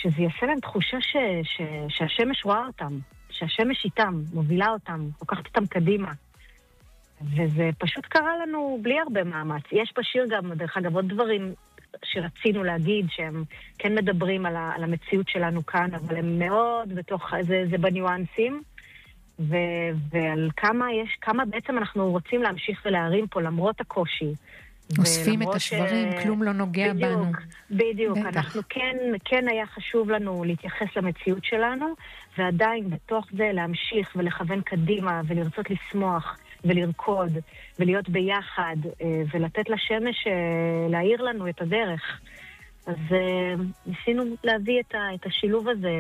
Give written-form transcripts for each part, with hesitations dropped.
שזה יעשה להם תחושה שהשמש רואה אותם, שהשמש איתם, מובילה אותם, לוקחת אותם קדימה. וזה פשוט קרה לנו בלי הרבה מאמץ. יש בשיר גם, דרך אגב, עוד דברים שרצינו להגיד, שהם כן מדברים על המציאות שלנו כאן, אבל הם מאוד בתוך, זה בניואנסים, ועל כמה בעצם אנחנו רוצים להמשיך ולהרים פה, למרות הקושי. אוספים את השברים, כלום לא נוגע בנו. בדיוק. אנחנו כן היה חשוב לנו להתייחס למציאות שלנו, ועדיין בתוך זה להמשיך ולכוון קדימה, ולרצות לשמוח, ולרקוד, ולהיות ביחד, ולתת לשמש להאיר לנו את הדרך. אז ניסינו להביא את השילוב הזה,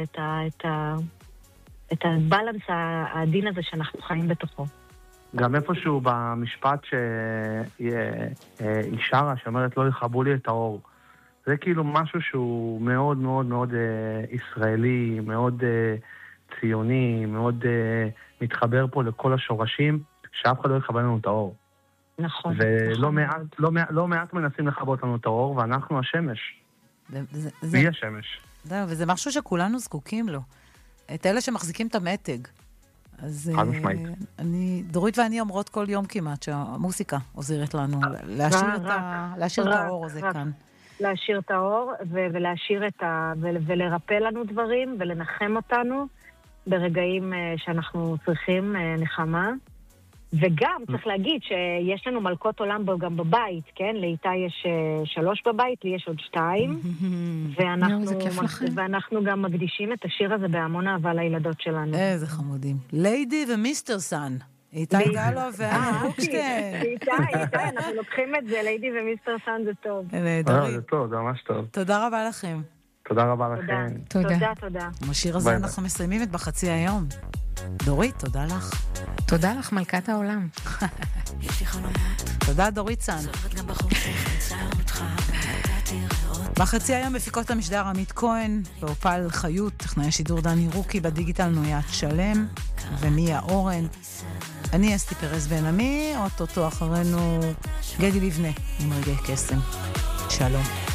את הבלנס העדין הזה שאנחנו חיים בתוכו. גם איפשהו במשפט שהיא שרה, שאומרת לא יכבו לי את האור. זה כאילו משהו שהוא מאוד מאוד מאוד ישראלי, מאוד ציוני, מאוד מתחבר פה לכל השורשים, שאף אחד לא יכבה לנו את האור. נכון. ולא מעט מנסים לכבות לנו את האור, ואנחנו השמש. והיא השמש. וזה משהו שכולנו זקוקים לו. את אלה שמחזיקים את המתג. אז דורית ואני אומרות כל יום כמעט שהמוסיקה עוזרת לנו להשאיר את האור הזה כאן. להשאיר את האור ולהשאיר ולרפא לנו דברים ולנחם אותנו ברגעים שאנחנו צריכים נחמה. וגם צריך להגיד שיש לנו מלכות עולם גם בבית, כן? לאיתה יש 3 בבית, לי יש עוד 2. ואנחנו גם מקדישים את השיר הזה בהמון אהבה לילדות שלנו. איזה חמודים. ליידי ומיסטר סן. איתי גלו ואנה רוקשטיין. איתי, אנחנו לוקחים את זה, ליידי ומיסטר סן זה טוב. זה טוב, זה ממש טוב. תודה רבה לכם. תודה רבה לכם. תודה. עם השיר הזה אנחנו מסיימים את בחצי היום. דורית, תודה לך. תודה לך, מלכת העולם. תודה, דורית סן. בחצי היום מפיקות המשדר עמית כהן, ואופל חיות, טכנאי שידור דני רוקי, בדיגיטל נויית שלם, ומיה אורן. אני אסתי פרס בן עמי, אוטוטו אחרינו גדי לבנה, עם רגעי קסם. שלום.